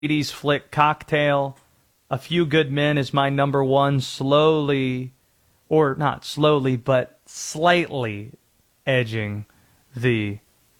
80s flick Cocktail. A Few Good Men is my number one, slowly, or not slowly, but slightly edging the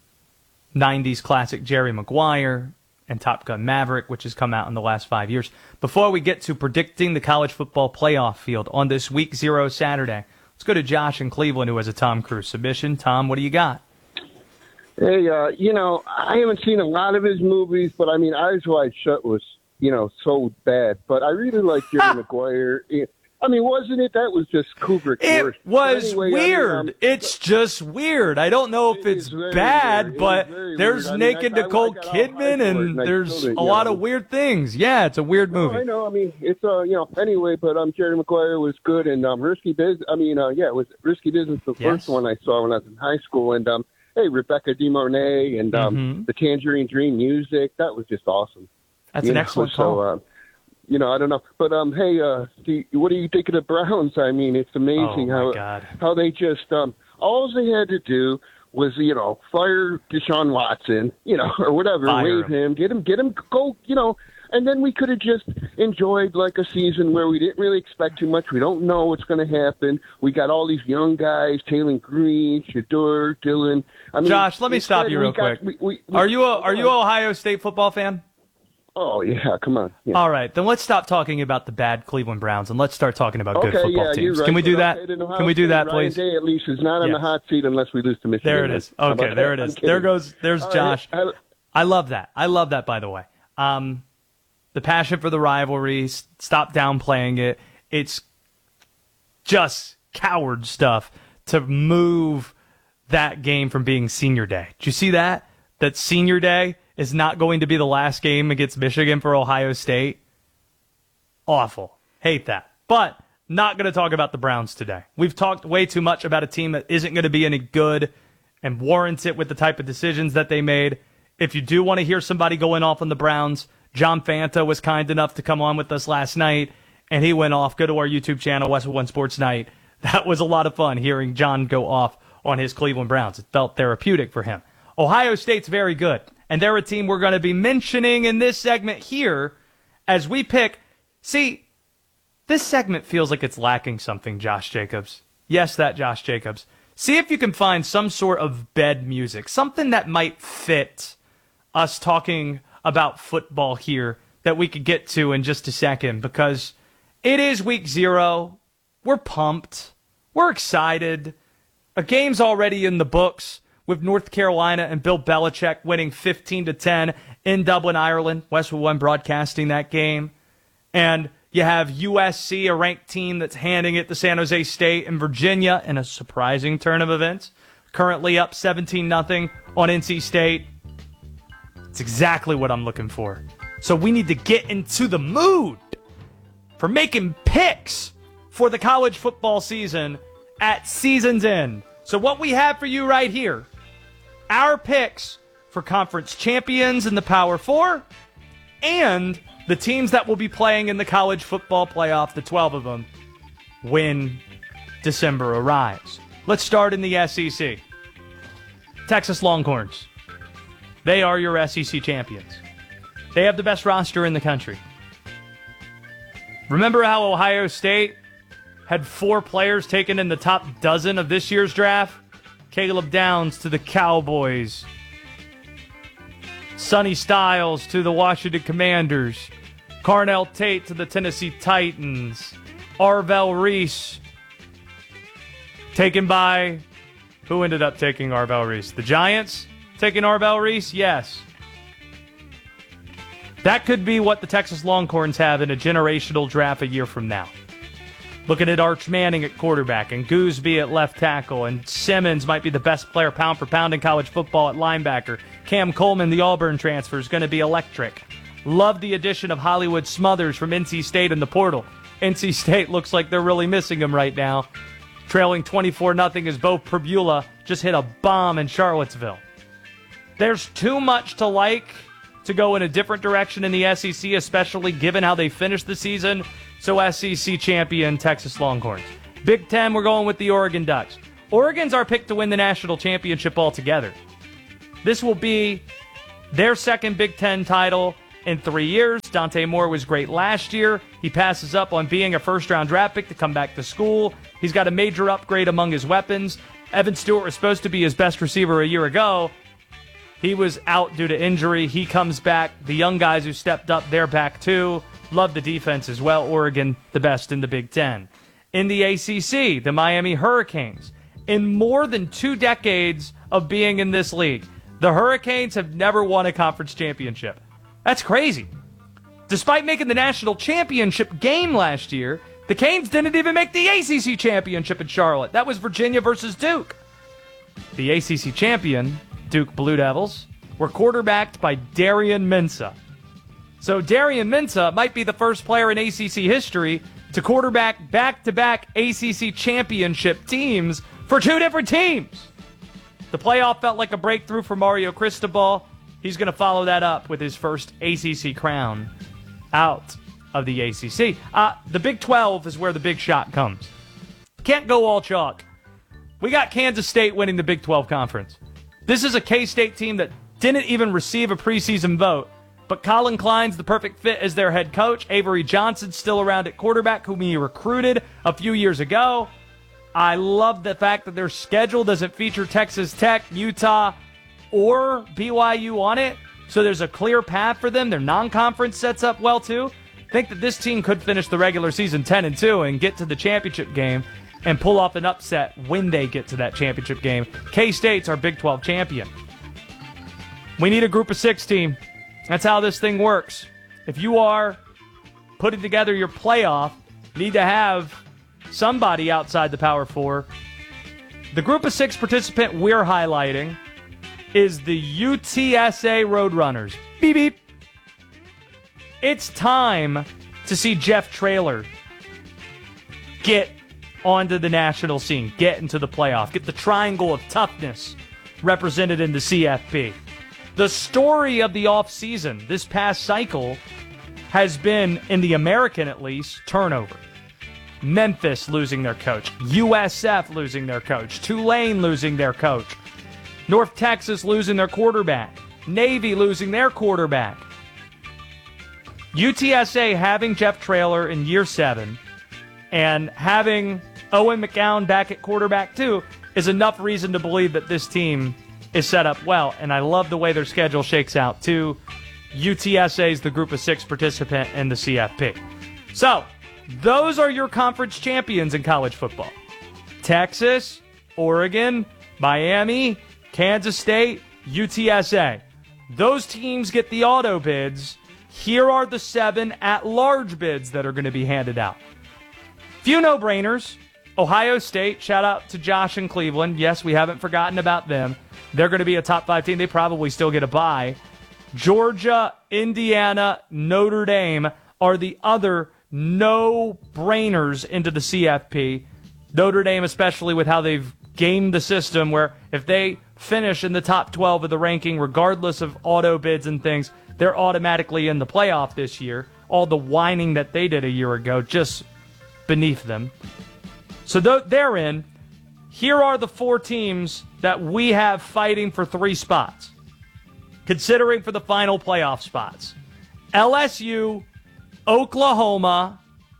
90s classic Jerry Maguire and Top Gun Maverick, which has come out in the last 5 years. Before we get to predicting the college football playoff field on this Week 0 Saturday, let's go to Josh in Cleveland, who has a Tom Cruise submission. Tom, what do you got? Hey, I haven't seen a lot of his movies, but I mean, Eyes Wide Shut was, so bad. But I really like Jerry Maguire. I mean, wasn't it? That was just Kubrick's worst. It was weird. It's just weird. I don't know if it's bad, but there's naked Nicole Kidman, and there's a lot of weird things. Yeah, it's a weird movie. I know. I mean, it's anyway. But Jerry Maguire was good, and Risky Business. It was Risky Business, the first one I saw when I was in high school, and hey, Rebecca De Mornay and the Tangerine Dream music. That was just awesome. That's an excellent call. I don't know. But, hey, what do you think of the Browns? I mean, it's amazing how they just all they had to do was, fire Deshaun Watson, or whatever, waive him, get him go, and then we could have just enjoyed like a season where we didn't really expect too much. We don't know what's going to happen. We got all these young guys, Taylor Green, Shedeur, Dillon. I mean, Josh, let me stop you real quick. Are you an Ohio State football fan? Oh, yeah, come on. Yeah. All right, then let's stop talking about the bad Cleveland Browns and let's start talking about good football teams. Right. Can we do that? Can we do that, please? Ryan Day at least is not on the hot seat unless we lose to Michigan. There it is. Okay, there it is. There's Josh. I love that. I love that, by the way. The passion for the rivalry, stop downplaying it. It's just coward stuff to move that game from being senior day. Did you see that? That senior day is not going to be the last game against Michigan for Ohio State. Awful. Hate that. But not going to talk about the Browns today. We've talked way too much about a team that isn't going to be any good and warrants it with the type of decisions that they made. If you do want to hear somebody going off on the Browns, John Fanta was kind enough to come on with us last night, and he went off. Go to our YouTube channel, Westwood One Sports Night. That was a lot of fun hearing John go off on his Cleveland Browns. It felt therapeutic for him. Ohio State's very good, and they're a team we're going to be mentioning in this segment here as we pick. See, this segment feels like it's lacking something, Josh Jacobs. Yes, that Josh Jacobs. See if you can find some sort of bed music, something that might fit us talking about football here that we could get to in just a second, because it is Week 0. We're pumped. We're excited. A game's already in the books with North Carolina and Bill Belichick winning 15-10 in Dublin, Ireland. Westwood One broadcasting that game. And you have USC, a ranked team that's handing it to San Jose State and Virginia in a surprising turn of events. Currently up 17-0 on NC State. It's exactly what I'm looking for. So we need to get into the mood for making picks for the college football season at season's end. So what we have for you right here, our picks for conference champions in the Power Four and the teams that will be playing in the college football playoff, the 12 of them, when December arrives. Let's start in the SEC. Texas Longhorns. They are your SEC champions. They have the best roster in the country. Remember how Ohio State had 4 players taken in the top dozen of this year's draft? Caleb Downs to the Cowboys. Sonny Styles to the Washington Commanders. Carnell Tate to the Tennessee Titans. Arvell Reese taken by... Who ended up taking Arvell Reese? The Giants taking Arvell Reese? Yes. That could be what the Texas Longhorns have in a generational draft a year from now. Looking at Arch Manning at quarterback and Gooseby at left tackle, and Simmons might be the best player pound for pound in college football at linebacker. Cam Coleman, the Auburn transfer, is going to be electric. Love the addition of Hollywood Smothers from NC State in the portal. NC State looks like they're really missing him right now. Trailing 24-0 as Bo Pribula just hit a bomb in Charlottesville. There's too much to like to go in a different direction in the SEC, especially given how they finished the season. So SEC champion Texas Longhorns. Big Ten, we're going with the Oregon Ducks. Oregon's our pick to win the national championship altogether. This will be their second Big Ten title in 3 years. Dante Moore was great last year. He passes up on being a first-round draft pick to come back to school. He's got a major upgrade among his weapons. Evan Stewart was supposed to be his best receiver a year ago. He was out due to injury. He comes back. The young guys who stepped up, they're back too. Love the defense as well. Oregon, the best in the Big Ten. In the ACC, the Miami Hurricanes. In more than 2 decades of being in this league, the Hurricanes have never won a conference championship. That's crazy. Despite making the national championship game last year, the Canes didn't even make the ACC championship in Charlotte. That was Virginia versus Duke. The ACC champion, Duke Blue Devils, were quarterbacked by Darian Mensah. So Darian Mensah might be the first player in ACC history to quarterback back-to-back ACC championship teams for 2 different teams. The playoff felt like a breakthrough for Mario Cristobal. He's going to follow that up with his first ACC crown out of the ACC. The Big 12 is where the big shot comes. Can't go all chalk. We got Kansas State winning the Big 12 conference. This is a K-State team that didn't even receive a preseason vote, but Colin Klein's the perfect fit as their head coach. Avery Johnson's still around at quarterback, whom he recruited a few years ago. I love the fact that their schedule doesn't feature Texas Tech, Utah, or BYU on it, so there's a clear path for them. Their non-conference sets up well, too. I think that this team could finish the regular season 10-2 and get to the championship game and pull off an upset when they get to that championship game. K-State's our Big 12 champion. We need a group of 6 team. That's how this thing works. If you are putting together your playoff, you need to have somebody outside the Power 4. The group of 6 participant we're highlighting is the UTSA Roadrunners. Beep, beep. It's time to see Jeff Traylor get onto the national scene, get into the playoff, get the triangle of toughness represented in the CFP. The story of the offseason this past cycle has been, in the American at least, turnover. Memphis losing their coach, USF losing their coach, Tulane losing their coach, North Texas losing their quarterback, Navy losing their quarterback. UTSA having Jeff Traylor in year 7 and having Owen McGowan back at quarterback too is enough reason to believe that this team is set up well. And I love the way their schedule shakes out too. UTSA is the group of 6 participant in the CFP. So, those are your conference champions in college football. Texas, Oregon, Miami, Kansas State, UTSA. Those teams get the auto bids. Here are the 7 at-large bids that are going to be handed out. Few no-brainers. Ohio State, shout out to Josh in Cleveland. Yes, we haven't forgotten about them. They're going to be a top 5 team. They probably still get a bye. Georgia, Indiana, Notre Dame are the other no-brainers into the CFP. Notre Dame, especially with how they've gamed the system, where if they finish in the top 12 of the ranking, regardless of auto bids and things, they're automatically in the playoff this year. All the whining that they did a year ago, just beneath them. So they're in. Here are the 4 teams that we have fighting for 3 spots, considering for the final playoff spots. LSU, Oklahoma,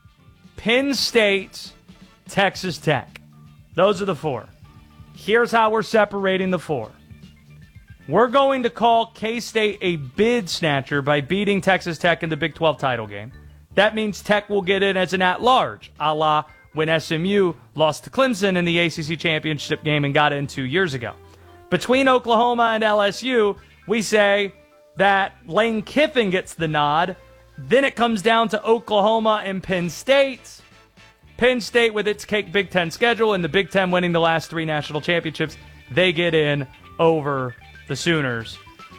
Penn State, Texas Tech. Those are the 4. Here's how we're separating the 4. We're going to call K-State a bid snatcher by beating Texas Tech in the Big 12 title game. That means Tech will get in as an at-large, a la when SMU lost to Clemson in the ACC championship game and got in 2 years ago. Between Oklahoma and LSU, we say that Lane Kiffin gets the nod. Then it comes down to Oklahoma and Penn State. Penn State, with its cake Big Ten schedule and the Big Ten winning the last 3 national championships, they get in over the Sooners.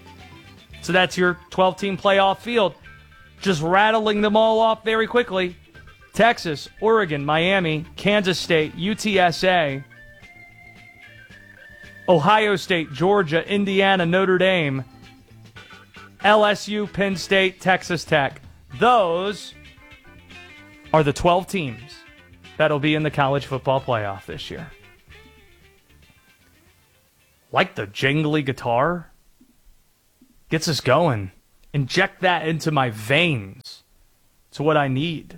So that's your 12-team playoff field. Just rattling them all off very quickly. Texas, Oregon, Miami, Kansas State, UTSA, Ohio State, Georgia, Indiana, Notre Dame, LSU, Penn State, Texas Tech. Those are the 12 teams that'll be in the college football playoff this year. Like the jingly guitar? Gets us going. Inject that into my veins. It's what I need.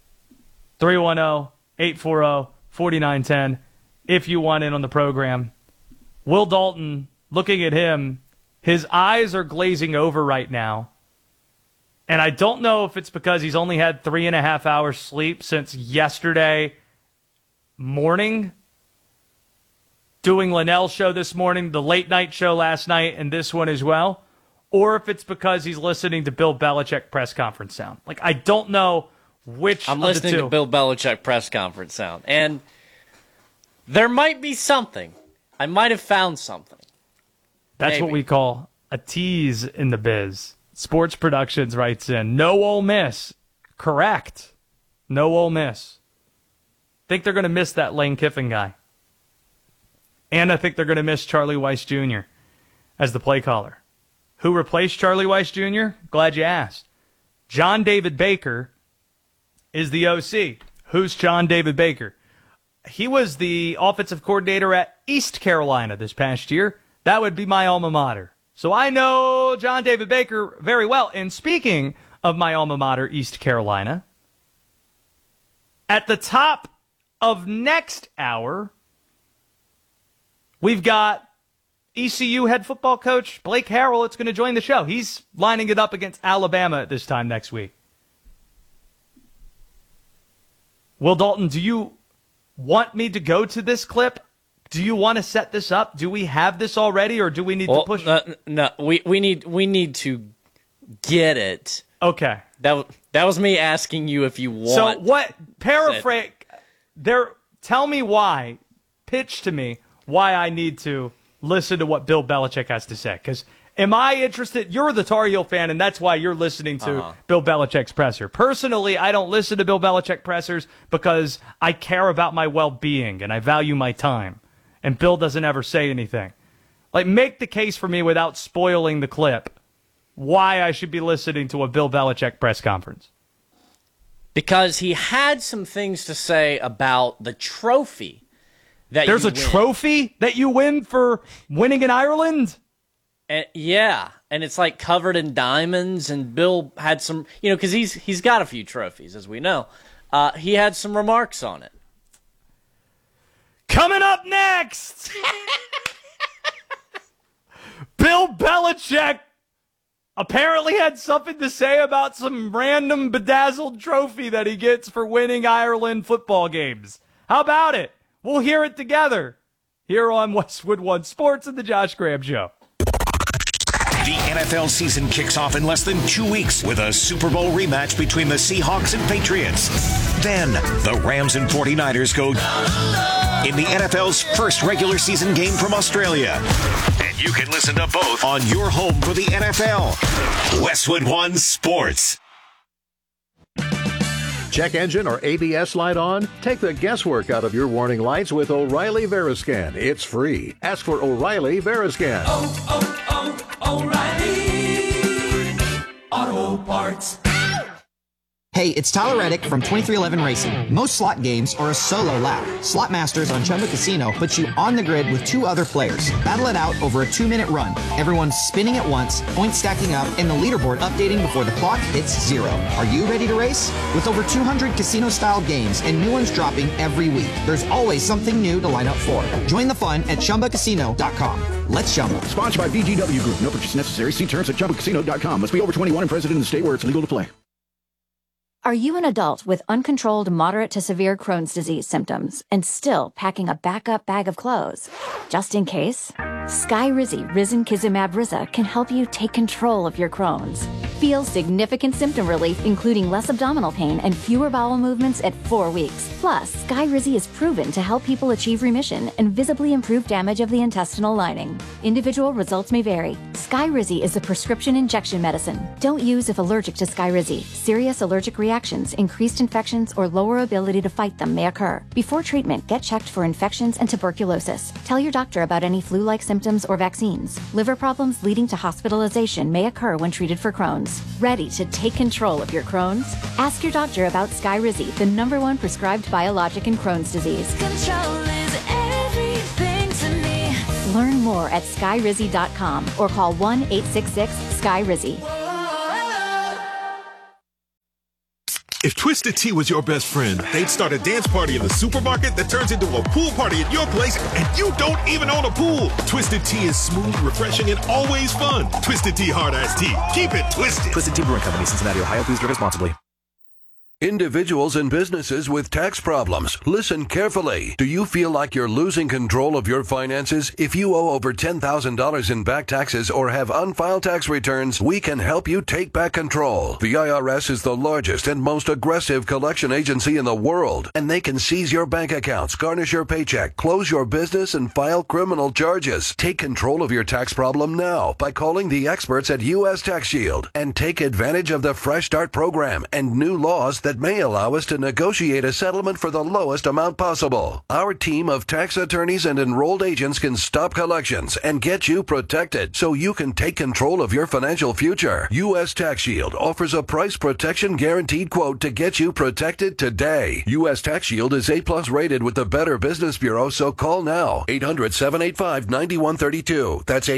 310-840-4910 if you want in on the program. Will Dalton, looking at him, his eyes are glazing over right now. And I don't know if it's because he's only had 3.5 hours sleep since yesterday morning, doing Linnell's show this morning, the late night show last night, and this one as well, or if it's because he's listening to Bill Belichick press conference sound. Like, I don't know which I'm listening to Bill Belichick press conference sound, and there might be something. I might have found something. That's Maybe. What we call a tease in the biz. Sports Productions writes in, no Ole Miss. Correct. No Ole Miss. Think they're going to miss that Lane Kiffin guy. And I think they're going to miss Charlie Weiss Jr. as the play caller. Who replaced Charlie Weiss Jr.? Glad you asked. John David Baker is the OC. Who's John David Baker? He was the offensive coordinator at East Carolina this past year. That would be my alma mater. So I know John David Baker very well. And speaking of my alma mater, East Carolina, at the top of next hour, we've got ECU head football coach Blake Harrell. It's going to join the show. He's lining it up against Alabama at this time next week. Will Dalton, do you want me to go to this clip? Do you want to set this up? Do we have this already, or do we need to push? No, we need to get it. Okay. That was me asking you if you want. So what? Paraphrase. Tell me why. Pitch to me why I need to listen to what Bill Belichick has to say. Because am I interested? You're the Tar Heel fan, and that's why you're listening to Bill Belichick's presser. Personally, I don't listen to Bill Belichick pressers because I care about my well-being and I value my time. And Bill doesn't ever say anything. Like, make the case for me without spoiling the clip why I should be listening to a Bill Belichick press conference. Because he had some things to say about the trophy that There's you a trophy that you win for winning in Ireland? And it's like covered in diamonds, and Bill had some, because he's got a few trophies, as we know. He had some remarks on it. Coming up next, Bill Belichick apparently had something to say about some random bedazzled trophy that he gets for winning Ireland football games. How about it? We'll hear it together here on Westwood One Sports and the Josh Graham Show. The NFL season kicks off in less than 2 weeks with a Super Bowl rematch between the Seahawks and Patriots. Then the Rams and 49ers go in the NFL's first regular season game from Australia. And you can listen to both on your home for the NFL. Westwood One Sports. Check engine or ABS light on? Take the guesswork out of your warning lights with O'Reilly Veriscan. It's free. Ask for O'Reilly Veriscan. O'Reilly Auto Parts. Hey, it's Tyler Reddick from 2311 Racing. Most slot games are a solo lap. Slot Masters on Chumba Casino puts you on the grid with 2 other players. Battle it out over a 2-minute run. Everyone's spinning at once, points stacking up, and the leaderboard updating before the clock hits 0. Are you ready to race? With over 200 casino-style games and new ones dropping every week, there's always something new to line up for. Join the fun at ChumbaCasino.com. Let's Chumba. Sponsored by VGW Group. No purchase necessary. See terms at ChumbaCasino.com. Must be over 21 and present in the state where it's legal to play. Are you an adult with uncontrolled moderate to severe Crohn's disease symptoms and still packing a backup bag of clothes? Just in case, Skyrizi Risankizumab Riza can help you take control of your Crohn's. Feel significant symptom relief, including less abdominal pain and fewer bowel movements at 4 weeks. Plus, Skyrizi is proven to help people achieve remission and visibly improve damage of the intestinal lining. Individual results may vary. Skyrizi is a prescription injection medicine. Don't use if allergic to Skyrizi. Serious allergic reactions, increased infections, or lower ability to fight them may occur. Before treatment, get checked for infections and tuberculosis. Tell your doctor about any flu-like symptoms or vaccines. Liver problems leading to hospitalization may occur when treated for Crohn's. Ready to take control of your Crohn's? Ask your doctor about Skyrizi, the #1 prescribed biologic in Crohn's disease. Control is everything to me. Learn more at skyrizi.com or call 1-866-SKYRIZI. If Twisted Tea was your best friend, they'd start a dance party in the supermarket that turns into a pool party at your place, and you don't even own a pool. Twisted Tea is smooth, refreshing, and always fun. Twisted Tea Hard Iced Tea. Keep it twisted. Twisted Tea Brewing Company, Cincinnati, Ohio. Please drink responsibly. Individuals and businesses with tax problems, listen carefully. Do you feel like you're losing control of your finances? If you owe over $10,000 in back taxes or have unfiled tax returns, we can help you take back control. The IRS is the largest and most aggressive collection agency in the world, and they can seize your bank accounts, garnish your paycheck, close your business, and file criminal charges. Take control of your tax problem now by calling the experts at U.S. Tax Shield and take advantage of the Fresh Start program and new laws that may allow us to negotiate a settlement for the lowest amount possible. Our team of tax attorneys and enrolled agents can stop collections and get you protected so you can take control of your financial future. U.S. Tax Shield offers a price protection guaranteed quote to get you protected today. U.S. Tax Shield is A+ rated with the Better Business Bureau, so call now. 800-785-9132. That's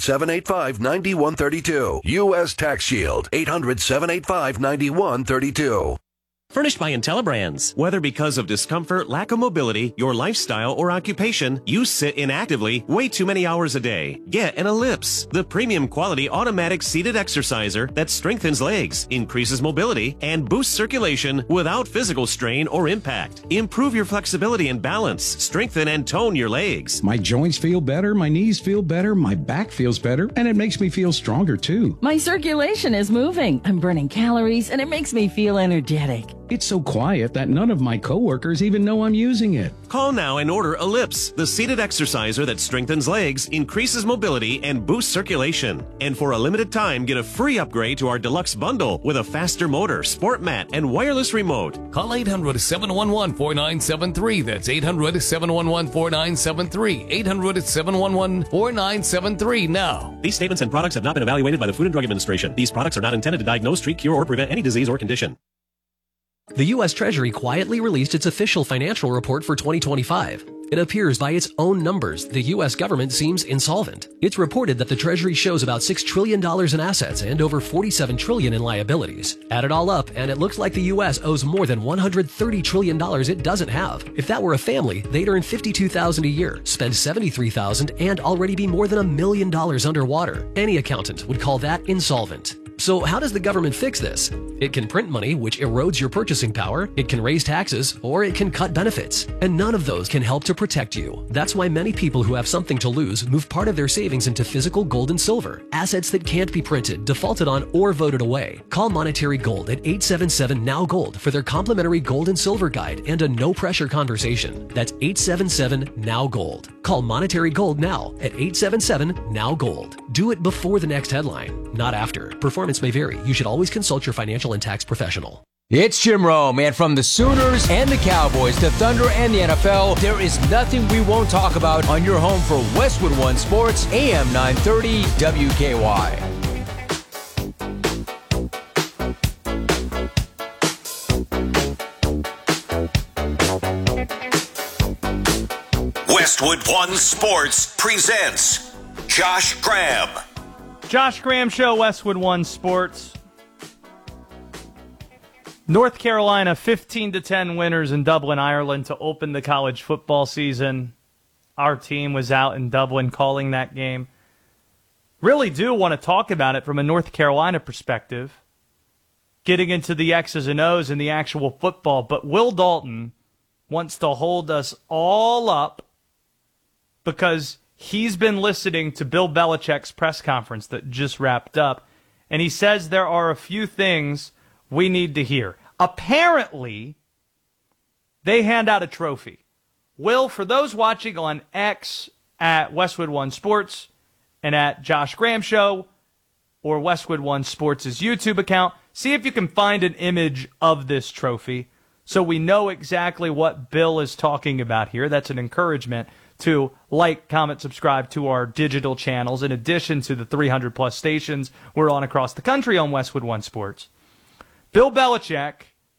800-785-9132. U.S. Tax Shield. 800-785-9132. Furnished by IntelliBrands. Whether because of discomfort, lack of mobility, your lifestyle, or occupation, you sit inactively way too many hours a day. Get an Ellipse, the premium quality automatic seated exerciser that strengthens legs, increases mobility, and boosts circulation without physical strain or impact. Improve your flexibility and balance, strengthen and tone your legs. My joints feel better, my knees feel better, my back feels better, and it makes me feel stronger too. My circulation is moving. I'm burning calories, and it makes me feel energetic. It's so quiet that none of my coworkers even know I'm using it. Call now and order Ellipse, the seated exerciser that strengthens legs, increases mobility, and boosts circulation. And for a limited time, get a free upgrade to our deluxe bundle with a faster motor, sport mat, and wireless remote. Call 800-711-4973. That's 800-711-4973. 800-711-4973 now. These statements and products have not been evaluated by the Food and Drug Administration. These products are not intended to diagnose, treat, cure, or prevent any disease or condition. The U.S. Treasury quietly released its official financial report for 2025. It appears by its own numbers the U.S. government seems insolvent. It's reported that the Treasury shows about $6 trillion in assets and over $47 trillion in liabilities. Add it all up, and it looks like the U.S. owes more than $130 trillion it doesn't have. If that were a family, they'd earn $52,000 a year, spend $73,000, and already be more than $1 million underwater. Any accountant would call that insolvent. So how does the government fix this? It can print money, which erodes your purchasing power, it can raise taxes, or it can cut benefits. And none of those can help to protect you. That's why many people who have something to lose move part of their savings into physical gold and silver, assets that can't be printed, defaulted on, or voted away. Call Monetary Gold at 877-NOW-GOLD for their complimentary gold and silver guide and a no-pressure conversation. That's 877-NOW-GOLD. Call Monetary Gold now at 877-NOW-GOLD. Do it before the next headline, not after. Performance may vary. You should always consult your financial and tax professional. It's Jim Rome, and from the Sooners and the Cowboys to Thunder and the NFL, there is nothing we won't talk about on your home for Westwood One Sports, AM 930 WKY. Westwood One Sports presents Josh Graham. Josh Graham Show, Westwood One Sports. North Carolina 15-10 winners in Dublin, Ireland to open the college football season. Our team was out in Dublin calling that game. Really do want to talk about it from a North Carolina perspective, getting into the X's and O's and the actual football. But Will Dalton wants to hold us all up because he's been listening to Bill Belichick's press conference that just wrapped up, and he says there are a few things we need to hear. Apparently, they hand out a trophy. Will, for those watching on X at Westwood One Sports and at Josh Graham Show or Westwood One Sports' YouTube account, see if you can find an image of this trophy so we know exactly what Bill is talking about here. That's an encouragement to like, comment, subscribe to our digital channels in addition to the 300-plus stations we're on across the country on Westwood One Sports. Bill Belichick,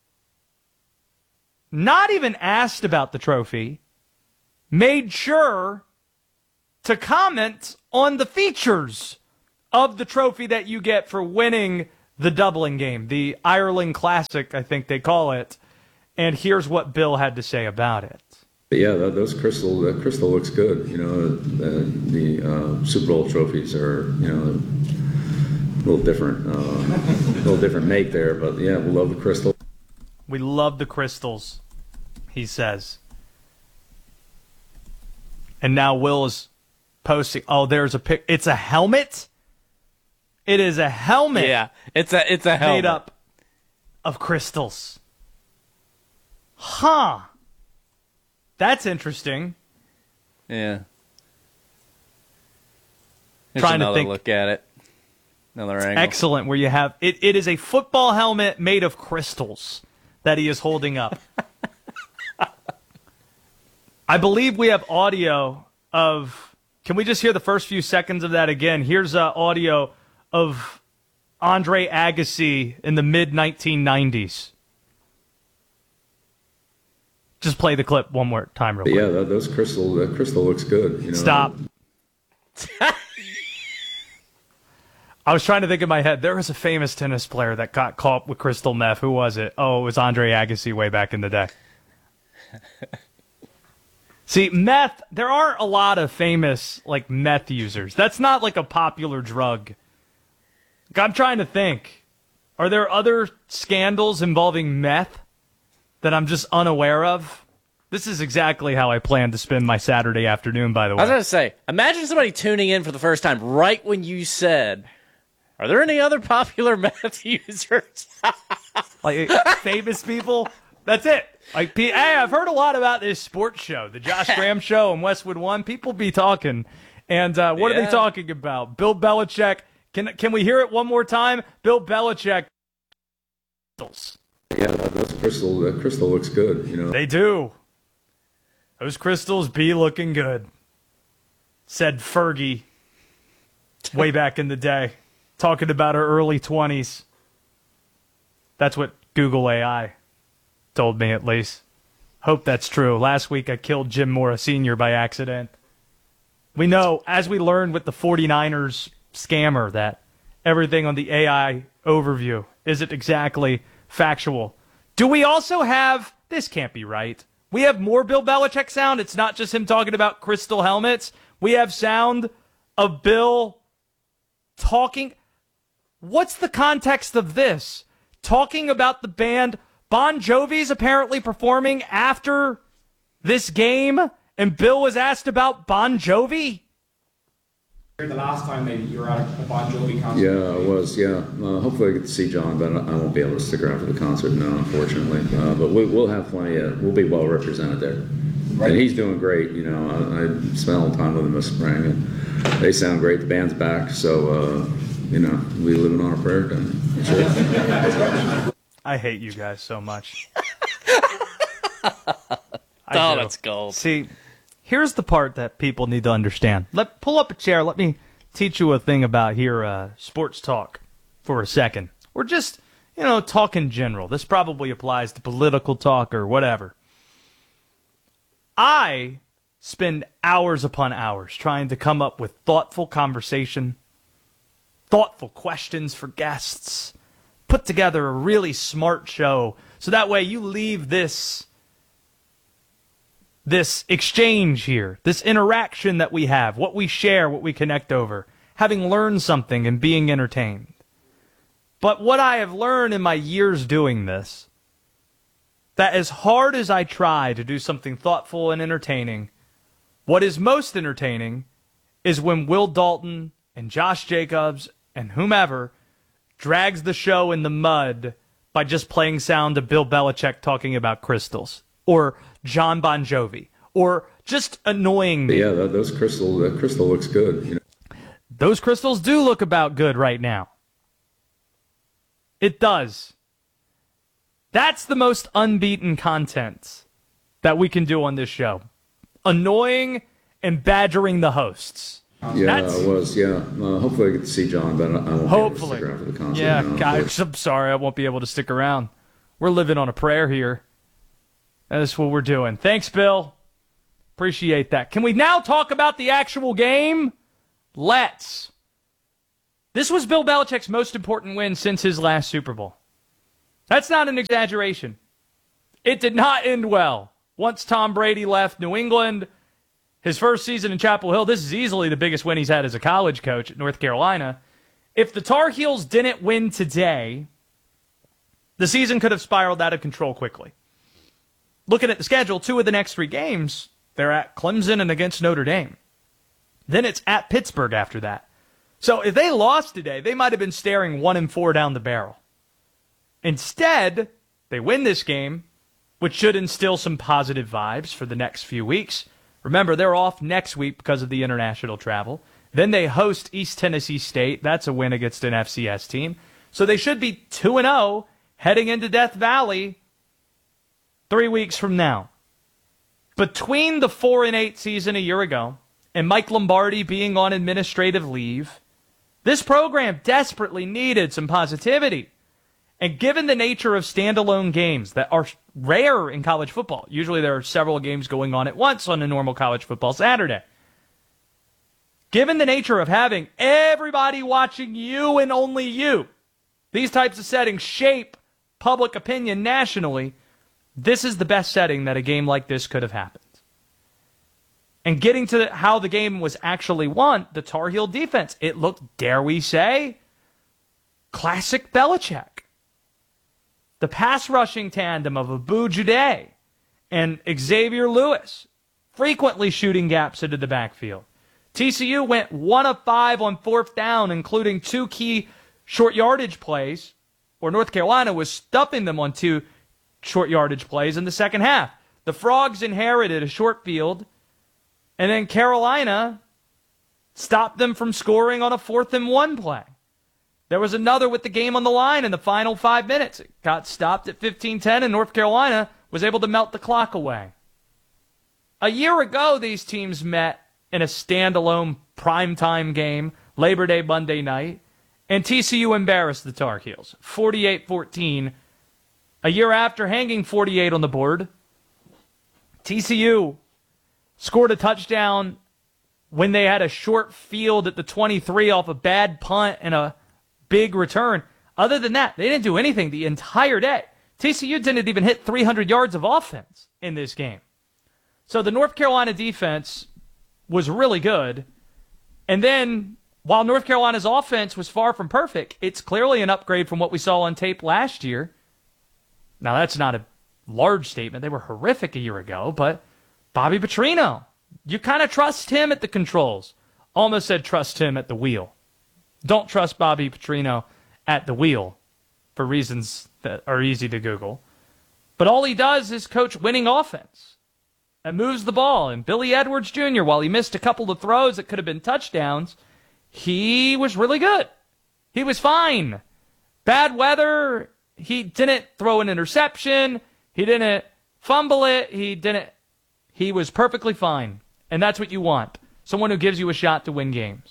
not even asked about the trophy, made sure to comment on the features of the trophy that you get for winning the Dublin game, the Ireland Classic, I think they call it. And here's what Bill had to say about it. But yeah, those crystal looks good. You know, the Super Bowl trophies are, you know, a little different make there. But yeah, we love the crystal. We love the crystals, he says. And now Will is posting. Oh, there's a pic. It's a helmet. It is a helmet. Yeah, it's a helmet made up of crystals. Huh. That's interesting. Yeah. Here's Trying to another think. look at it. Another angle. Excellent. Where you have it. It is a football helmet made of crystals that he is holding up. I believe we have audio of. Can we just hear the first few seconds of that again? Here's audio of Andre Agassi in the mid-1990s. Just play the clip one more time real quick. Yeah, those crystal looks good. You know? Stop. I was trying to think in my head. There was a famous tennis player that got caught with crystal meth. Who was it? Oh, it was Andre Agassi way back in the day. See, meth, there aren't a lot of famous, like, meth users. That's not, like, a popular drug. I'm trying to think. Are there other scandals involving meth that I'm just unaware of? This is exactly how I plan to spend my Saturday afternoon, by the way. I was going to say, imagine somebody tuning in for the first time right when you said, are there any other popular meth users? Like, famous people? That's it. Like, hey, I've heard a lot about this sports show, the Josh Graham Show on Westwood One. People be talking. And what are they talking about? Bill Belichick. Can we hear it one more time? Bill Belichick. Yeah, those crystal looks good. You know, they do. Those crystals be looking good, said Fergie way back in the day, talking about her early 20s. That's what Google AI told me, at least. Hope that's true. Last week I killed Jim Mora Sr. by accident. We know, as we learned with the 49ers scammer, that everything on the AI overview isn't exactly factual. Do we also have, this can't be right, we have more Bill Belichick sound? It's not just him talking about crystal helmets. We have sound of Bill talking. What's the context of this? Talking about the band Bon Jovi's apparently performing after this game, and Bill was asked about Bon Jovi? The last time maybe you were at a Bon Jovi concert. Yeah, I was, yeah. Hopefully I get to see John, but I won't be able to stick around for the concert now, unfortunately. But we'll have plenty we'll be well represented there. Right. And he's doing great, you know. I spent a little time with him this spring, and they sound great. The band's back, so, you know, we living on a prayer time. Sure. I hate you guys so much. That's gold. See, here's the part that people need to understand. Pull up a chair. Let me teach you a thing about here, sports talk for a second. We're just, you know, talk in general. This probably applies to political talk or whatever. I spend hours upon hours trying to come up with thoughtful conversation, thoughtful questions for guests, put together a really smart show, so that way you leave this exchange here, this interaction that we have, what we share, what we connect over, having learned something and being entertained. But what I have learned in my years doing this, that as hard as I try to do something thoughtful and entertaining, what is most entertaining is when Will Dalton and Josh Jacobs and whomever drags the show in the mud by just playing sound of Bill Belichick talking about crystals, or John Bon Jovi, or just annoying me. Yeah, those crystal looks good. You know? Those crystals do look about good right now. It does. That's the most unbeaten content that we can do on this show. Annoying and badgering the hosts. Yeah, I was, yeah. Hopefully I get to see John, but I won't be able to stick around for the concert. Yeah, guys, I'm sorry I won't be able to stick around. We're living on a prayer here. That's what we're doing. Thanks, Bill. Appreciate that. Can we now talk about the actual game? Let's. This was Bill Belichick's most important win since his last Super Bowl. That's not an exaggeration. It did not end well. Once Tom Brady left New England, his first season in Chapel Hill, this is easily the biggest win he's had as a college coach at North Carolina. If the Tar Heels didn't win today, the season could have spiraled out of control quickly. Looking at the schedule, 2 of the next 3 games, they're at Clemson and against Notre Dame. Then it's at Pittsburgh after that. So if they lost today, they might have been staring 1-4 down the barrel. Instead, they win this game, which should instill some positive vibes for the next few weeks. Remember, they're off next week because of the international travel. Then they host East Tennessee State. That's a win against an FCS team. So they should be 2-0 heading into Death Valley 3 weeks from now. Between the 4-8 season a year ago and Mike Lombardi being on administrative leave, this program desperately needed some positivity. And given the nature of standalone games that are rare in college football, usually there are several games going on at once on a normal college football Saturday. Given the nature of having everybody watching you and only you, these types of settings shape public opinion nationally, this is the best setting that a game like this could have happened. And getting to how the game was actually won, the Tar Heel defense, it looked, dare we say, classic Belichick. The pass rushing tandem of Abu Jude and Xavier Lewis frequently shooting gaps into the backfield. TCU went 1 of 5 on 4th down, including 2 key short yardage plays, or North Carolina was stuffing them on 2 short yardage plays in the second half. The Frogs inherited a short field, and then Carolina stopped them from scoring on a 4th and 1 play. There was another with the game on the line in the final 5 minutes. It got stopped at 15-10, and North Carolina was able to melt the clock away. A year ago, these teams met in a standalone primetime game, Labor Day Monday night, and TCU embarrassed the Tar Heels, 48-14. A year after hanging 48 on the board, TCU scored a touchdown when they had a short field at the 23 off a bad punt and a big return. Other than that, they didn't do anything the entire day. TCU didn't even hit 300 yards of offense in this game. So the North Carolina defense was really good. And then, while North Carolina's offense was far from perfect, it's clearly an upgrade from what we saw on tape last year. Now, that's not a large statement. They were horrific a year ago, but Bobby Petrino, you kind of trust him at the controls. Almost said trust him at the wheel. Don't trust Bobby Petrino at the wheel for reasons that are easy to Google. But all he does is coach winning offense and moves the ball. And Billy Edwards Jr., while he missed a couple of throws that could have been touchdowns, he was really good. He was fine. Bad weather, he didn't throw an interception. He didn't fumble it. He was perfectly fine. And that's what you want. Someone who gives you a shot to win games.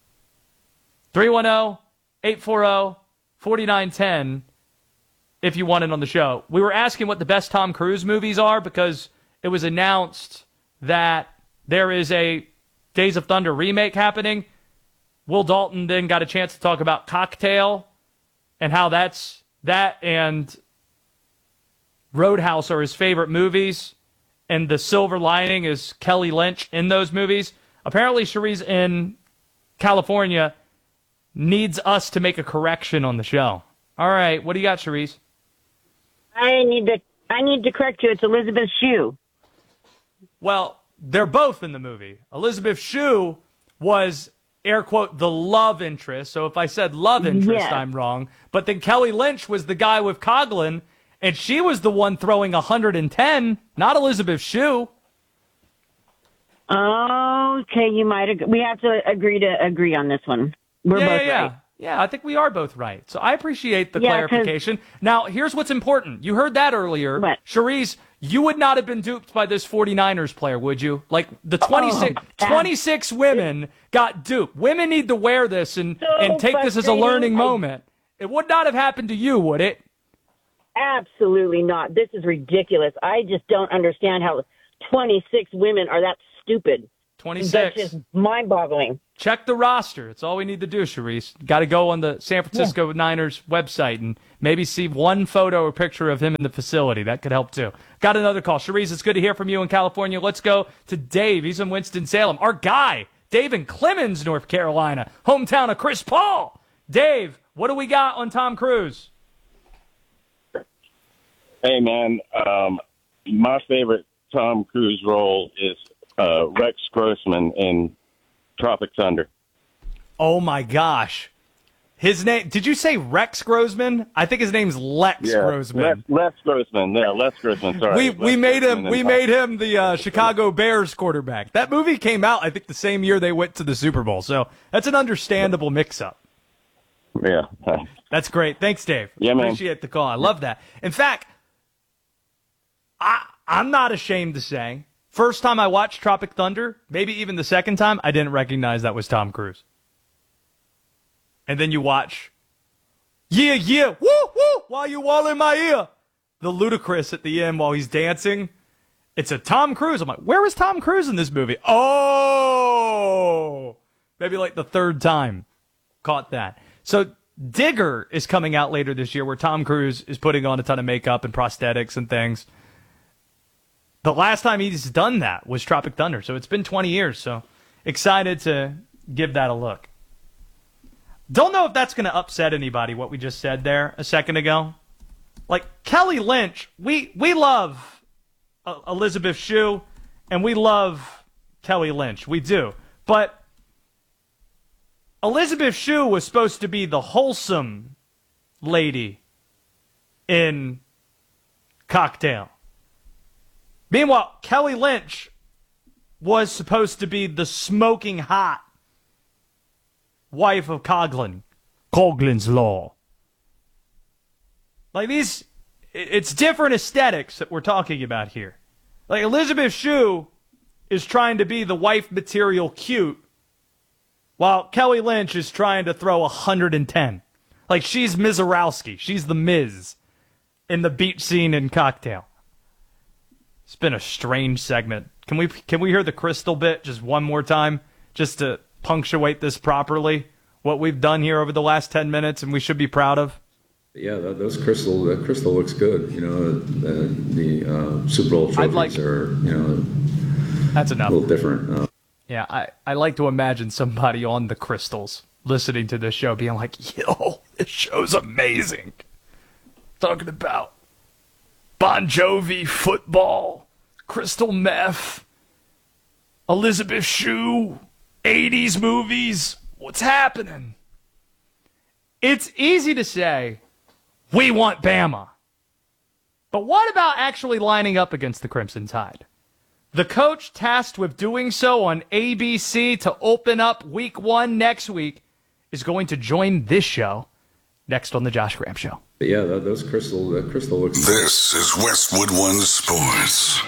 310-840-4910 if you want it on the show. We were asking what the best Tom Cruise movies are because it was announced that there is a Days of Thunder remake happening. Will Dalton then got a chance to talk about Cocktail and how that and Roadhouse are his favorite movies, and the silver lining is Kelly Lynch in those movies. Apparently, Cherise in California needs us to make a correction on the show. All right, what do you got, Cherise? I need to correct you. It's Elizabeth Shue. Well, they're both in the movie. Elizabeth Shue was, air quote, the love interest. So if I said love interest, I'm wrong. But then Kelly Lynch was the guy with Coughlin, and she was the one throwing 110, not Elizabeth Shue. Okay, you might agree. We have to agree on this one. We're both right. Yeah, I think we are both right. So I appreciate the clarification. Now, here's what's important. You heard that earlier. What? Cherise, you would not have been duped by this 49ers player, would you? Like, the 26 women got duped. Women need to wear this and take this as a learning moment. It would not have happened to you, would it? Absolutely not. This is ridiculous. I just don't understand how 26 women are that stupid. 26. That's just mind-boggling. Check the roster. It's all we need to do, Sharice. Got to go on the San Francisco Niners website and maybe see one photo or picture of him in the facility. That could help, too. Got another call. Sharice, it's good to hear from you in California. Let's go to Dave. He's in Winston-Salem. Our guy, Dave in Clemens, North Carolina, hometown of Chris Paul. Dave, what do we got on Tom Cruise? Hey, man. My favorite Tom Cruise role is Rex Grossman in Tropic Thunder. Oh, my gosh. His name, did you say Rex Grossman? I think his name's Lex Grossman. Lex Grossman. Yeah, Lex Grossman. Sorry. We made him the Chicago Bears quarterback. That movie came out, I think, the same year they went to the Super Bowl. So that's an understandable mix-up. Yeah. That's great. Thanks, Dave. Yeah, man. Appreciate the call. I love that. In fact, I'm not ashamed to say, first time I watched Tropic Thunder, maybe even the second time, I didn't recognize that was Tom Cruise. And then you watch, yeah, woo, woo, while you all in my ear. The ludicrous at the end while he's dancing. It's a Tom Cruise. I'm like, where was Tom Cruise in this movie? Oh! Maybe like the third time. Caught that. So Digger is coming out later this year where Tom Cruise is putting on a ton of makeup and prosthetics and things. The last time he's done that was Tropic Thunder. So it's been 20 years. So excited to give that a look. Don't know if that's going to upset anybody, what we just said there a second ago. Like, Kelly Lynch, we love Elizabeth Shue, and we love Kelly Lynch. We do. But Elizabeth Shue was supposed to be the wholesome lady in Cocktail. Meanwhile, Kelly Lynch was supposed to be the smoking hot wife of Coughlin's Law. Like these, it's different aesthetics that we're talking about here. Like Elizabeth Shue is trying to be the wife material cute, while Kelly Lynch is trying to throw 110. Like she's Mizorowski. She's the Miz in the beach scene in Cocktail. It's been a strange segment. Can we hear the Crystal bit just one more time, just to punctuate this properly? What we've done here over the last 10 minutes, and we should be proud of. Yeah, that crystal looks good. You know, the Super Bowl trophies are, that's enough. A little different. Yeah, I like to imagine somebody on the crystals listening to this show being like, yo, this show's amazing. Talking about Bon Jovi, football, crystal meth, Elizabeth Shue, 80s movies. What's happening? It's easy to say, we want Bama. But what about actually lining up against the Crimson Tide? The coach tasked with doing so on ABC to open up week 1 next week is going to join this show next on the Josh Graham Show. Yeah, those crystal looks. This is Westwood One Sports.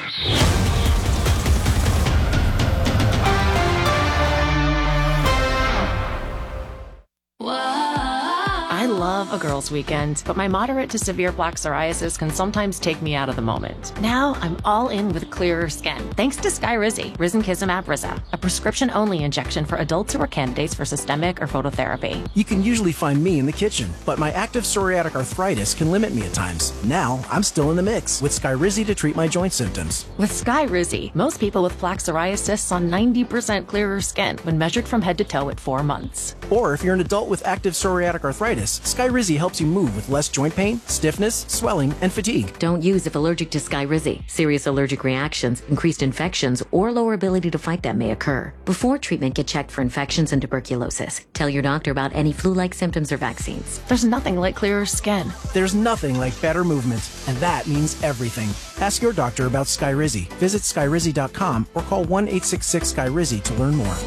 I love a girls' weekend, but my moderate to severe plaque psoriasis can sometimes take me out of the moment. Now I'm all in with clearer skin, thanks to Skyrizi, Risankizumab Rizza, a prescription-only injection for adults who are candidates for systemic or phototherapy. You can usually find me in the kitchen, but my active psoriatic arthritis can limit me at times. Now I'm still in the mix with Skyrizi to treat my joint symptoms. With Skyrizi, most people with plaque psoriasis saw 90% clearer skin when measured from head to toe at 4 months. Or if you're an adult with active psoriatic arthritis, Skyrizi helps you move with less joint pain, stiffness, swelling, and fatigue. Don't use if allergic to Skyrizi. Serious allergic reactions, increased infections, or lower ability to fight them may occur. Before treatment, get checked for infections and tuberculosis. Tell your doctor about any flu-like symptoms or vaccines. There's nothing like clearer skin. There's nothing like better movement, and that means everything. Ask your doctor about Skyrizi. Visit Skyrizi.com or call 1-866-SKYRIZI to learn more.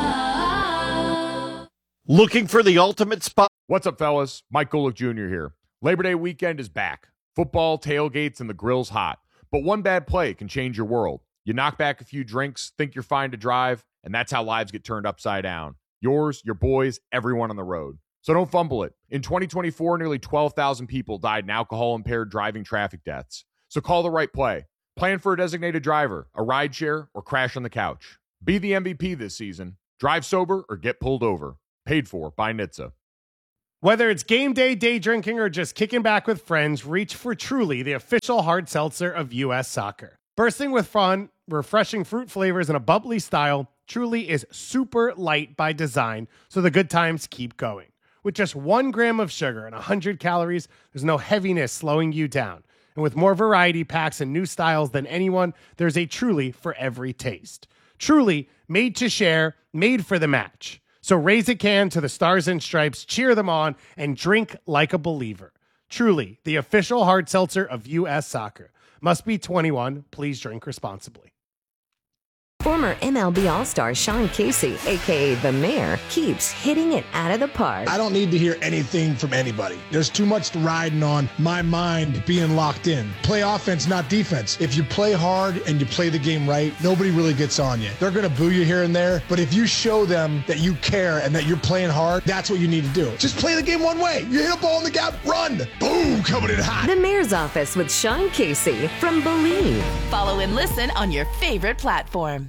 Looking for the ultimate spot? What's up, fellas? Mike Golick Jr. here. Labor Day weekend is back. Football, tailgates, and the grill's hot. But one bad play can change your world. You knock back a few drinks, think you're fine to drive, and that's how lives get turned upside down. Yours, your boys, everyone on the road. So don't fumble it. In 2024, nearly 12,000 people died in alcohol-impaired driving traffic deaths. So call the right play. Plan for a designated driver, a rideshare, or crash on the couch. Be the MVP this season. Drive sober or get pulled over. Paid for by NHTSA. Whether it's game day, day drinking, or just kicking back with friends, reach for Truly, the official hard seltzer of U.S. Soccer. Bursting with fun, refreshing fruit flavors, and a bubbly style, Truly is super light by design, so the good times keep going. With just 1 gram of sugar and 100 calories, there's no heaviness slowing you down. And with more variety packs and new styles than anyone, there's a Truly for every taste. Truly, made to share, made for the match. So raise a can to the Stars and Stripes, cheer them on, and drink like a believer. Truly, the official hard seltzer of U.S. Soccer. Must be 21. Please drink responsibly. Former MLB All-Star Sean Casey, a.k.a. The Mayor, keeps hitting it out of the park. I don't need to hear anything from anybody. There's too much riding on my mind being locked in. Play offense, not defense. If you play hard and you play the game right, nobody really gets on you. They're going to boo you here and there, but if you show them that you care and that you're playing hard, that's what you need to do. Just play the game one way. You hit a ball in the gap, run. Boom, coming in hot. The Mayor's Office with Sean Casey from Believe. Follow and listen on your favorite platform.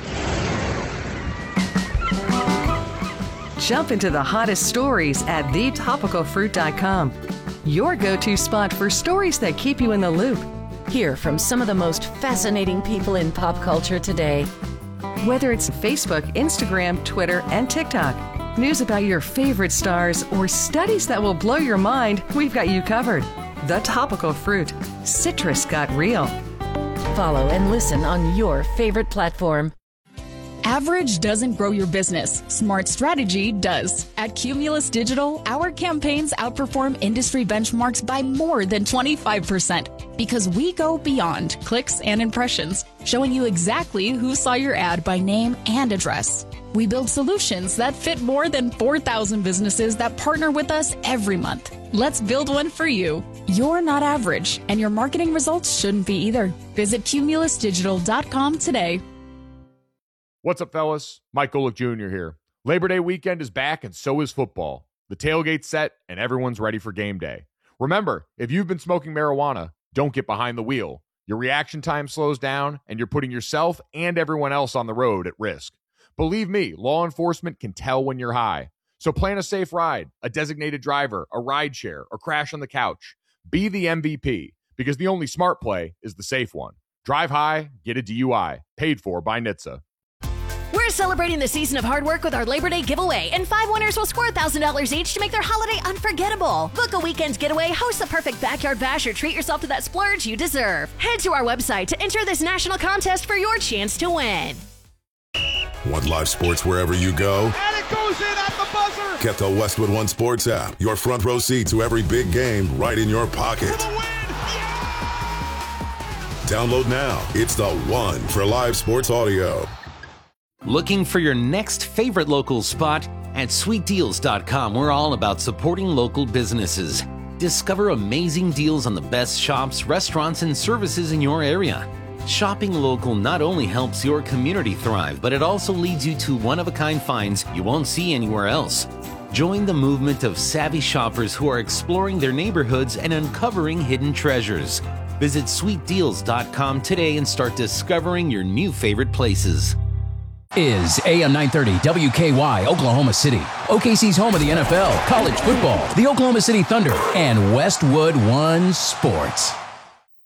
Jump into the hottest stories at thetopicalfruit.com. Your go-to spot for stories that keep you in the loop. Hear from some of the most fascinating people in pop culture today. Whether it's Facebook, Instagram, Twitter, and TikTok, news about your favorite stars, or studies that will blow your mind, we've got you covered. The Topical Fruit. Citrus got real. Follow and listen on your favorite platform. Average doesn't grow your business. Smart strategy does. At Cumulus Digital, our campaigns outperform industry benchmarks by more than 25% because we go beyond clicks and impressions, showing you exactly who saw your ad by name and address. We build solutions that fit more than 4,000 businesses that partner with us every month. Let's build one for you. You're not average, and your marketing results shouldn't be either. Visit cumulusdigital.com today. What's up, fellas? Mike Golick Jr. here. Labor Day weekend is back, and so is football. The tailgate's set, and everyone's ready for game day. Remember, if you've been smoking marijuana, don't get behind the wheel. Your reaction time slows down, and you're putting yourself and everyone else on the road at risk. Believe me, law enforcement can tell when you're high. So plan a safe ride, a designated driver, a ride share, or crash on the couch. Be the MVP, because the only smart play is the safe one. Drive high, get a DUI. Paid for by NHTSA. We're celebrating the season of hard work with our Labor Day giveaway, and 5 winners will score $1,000 each to make their holiday unforgettable. Book a weekend getaway, host the perfect backyard bash, or treat yourself to that splurge you deserve. Head to our website to enter this national contest for your chance to win. Want live sports wherever you go? And it goes in at the buzzer! Get the Westwood One Sports app. Your front row seat to every big game right in your pocket. Download now. It's the one for live sports audio. Looking for your next favorite local spot? At sweetdeals.com, we're all about supporting local businesses. Discover amazing deals on the best shops, restaurants, and services in your area. Shopping local not only helps your community thrive, but it also leads you to one-of-a-kind finds you won't see anywhere else. Join the movement of savvy shoppers who are exploring their neighborhoods and uncovering hidden treasures. Visit sweetdeals.com today and start discovering your new favorite places. Is AM 930 WKY Oklahoma City, OKC's home of the NFL, college football, the Oklahoma City Thunder, and Westwood One Sports.